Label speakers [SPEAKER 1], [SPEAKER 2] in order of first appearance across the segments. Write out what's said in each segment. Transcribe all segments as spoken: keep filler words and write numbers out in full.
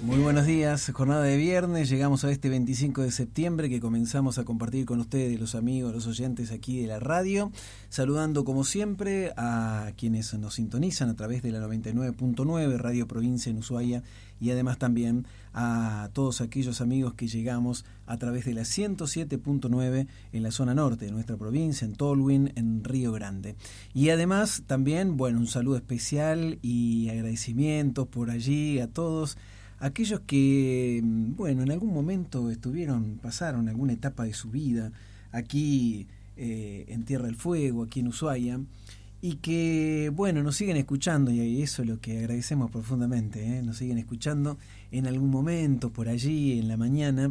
[SPEAKER 1] Muy buenos días, jornada de viernes, llegamos a este veinticinco de septiembre que comenzamos a compartir con ustedes, los amigos, los oyentes aquí de la radio, saludando como siempre a quienes nos sintonizan a través de la noventa y nueve punto nueve, Radio Provincia en Ushuaia, y además también a todos aquellos amigos que llegamos a través de la ciento siete punto nueve en la zona norte de nuestra provincia, en Tolwyn, en Río Grande. Y además también, bueno, un saludo especial y agradecimientos por allí a todos aquellos que, bueno, en algún momento estuvieron, pasaron alguna etapa de su vida aquí eh, en Tierra del Fuego, aquí en Ushuaia, y que, bueno, nos siguen escuchando, y eso es lo que agradecemos profundamente, ¿eh? Nos siguen escuchando en algún momento, por allí, en la mañana.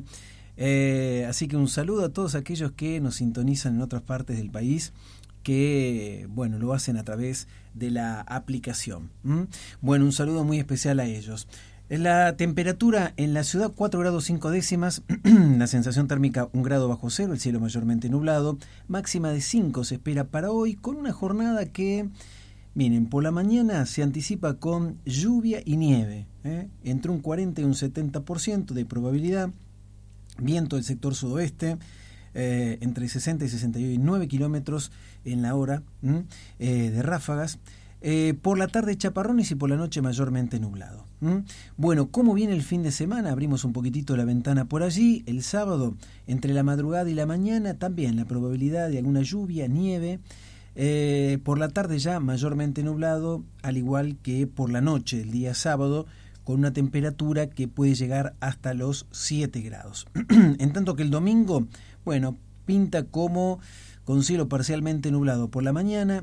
[SPEAKER 1] Eh, así que un saludo a todos aquellos que nos sintonizan en otras partes del país, que, bueno, lo hacen a través de la aplicación. ¿Mm? Bueno, un saludo muy especial a ellos. La temperatura en la ciudad cuatro grados cinco décimas, la sensación térmica un grado bajo cero, el cielo mayormente nublado, máxima de cinco se espera para hoy, con una jornada que, miren, por la mañana se anticipa con lluvia y nieve, ¿eh? entre un cuarenta y un setenta por ciento de probabilidad, viento del sector sudoeste, eh, entre sesenta y sesenta y nueve kilómetros en la hora eh, de ráfagas. Eh, por la tarde chaparrones y por la noche mayormente nublado. ¿Mm? Bueno, ¿cómo viene el fin de semana? Abrimos un poquitito la ventana por allí. El sábado, entre la madrugada y la mañana, también la probabilidad de alguna lluvia, nieve. Eh, por la tarde ya mayormente nublado, al igual que por la noche, el día sábado, con una temperatura que puede llegar hasta los siete grados. En tanto que el domingo, bueno, pinta como con cielo parcialmente nublado por la mañana,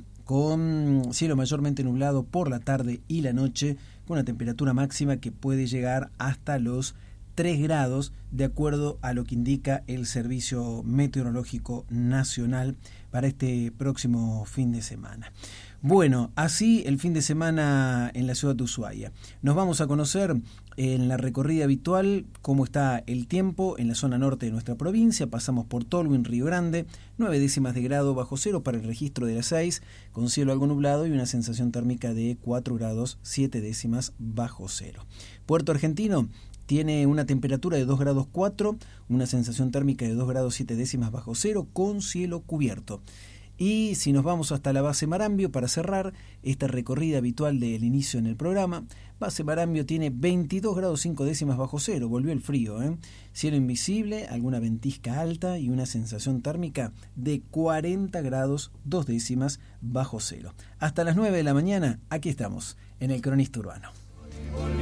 [SPEAKER 1] con cielo mayormente nublado por la tarde y la noche, con una temperatura máxima que puede llegar hasta los tres grados, de acuerdo a lo que indica el Servicio Meteorológico Nacional para este próximo fin de semana. Bueno, así el fin de semana en la ciudad de Ushuaia. Nos vamos a conocer en la recorrida habitual cómo está el tiempo en la zona norte de nuestra provincia. Pasamos por Tolwyn, Río Grande, nueve décimas de grado bajo cero para el registro de las seis, con cielo algo nublado y una sensación térmica de cuatro grados siete décimas bajo cero. Puerto Argentino tiene una temperatura de dos grados cuatro, una sensación térmica de dos grados siete décimas bajo cero, con cielo cubierto. Y si nos vamos hasta la base Marambio para cerrar esta recorrida habitual del inicio en el programa, base Marambio tiene veintidós grados cinco décimas bajo cero, volvió el frío, ¿eh? Cielo invisible, alguna ventisca alta y una sensación térmica de cuarenta grados dos décimas bajo cero. Hasta las nueve de la mañana, aquí estamos, en el Cronista Urbano.